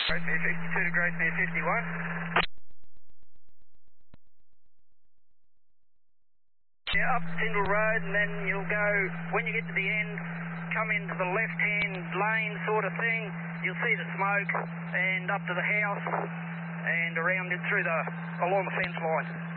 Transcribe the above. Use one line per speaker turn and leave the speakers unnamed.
52 to Gracemere 51. Yeah, up Tyndall Road, and then you'll go, when you get to the end, come into the left-hand lane sort of thing, you'll see the smoke, and up to the house, and around it through along the fence line.